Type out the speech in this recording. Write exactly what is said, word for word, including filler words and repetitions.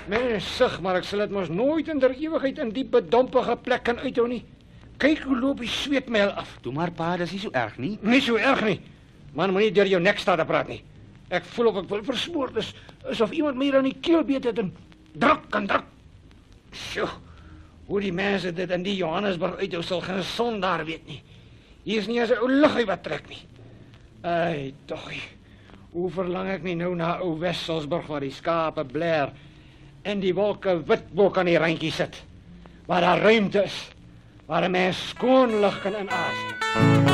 Mens sug, maar ek sal dit mos nooit in der ewigheid in die bedompige plek kan uithou nie. Kyk hoe loop die sweetmel af. Toe maar pa, dis nie so erg nie. Nie so erg nie. Man, moenie deur jou nek staan te praat nie. Ek voel of ek wil versmoor, dis asof iemand my aan die keel beet het en druk en druk. Sjoe, hoe die mense dit in die Johannesburg uithou sal geen son daar weet nie. Hier is nie eens 'n ou luggie wat trek nie. Ai, tog. Hoe verlang ek nie nou na ou Wesselsburg waar die skape blaar en die wolke wit bo aan die randjie sit. Waar daar ruimte is, waar 'n mens skoon lug kan inasem.